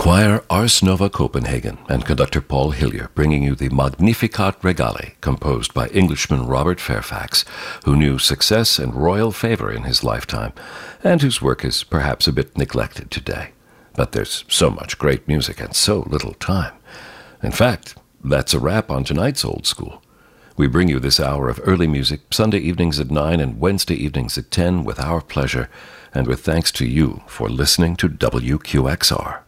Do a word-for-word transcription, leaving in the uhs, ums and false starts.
Choir Ars Nova Copenhagen and conductor Paul Hillier bringing you the Magnificat Regale, composed by Englishman Robert Fairfax, who knew success and royal favor in his lifetime, and whose work is perhaps a bit neglected today. But there's so much great music and so little time. In fact, that's a wrap on tonight's Old School. We bring you this hour of early music Sunday evenings at nine and Wednesday evenings at ten with our pleasure, and with thanks to you for listening to W Q X R.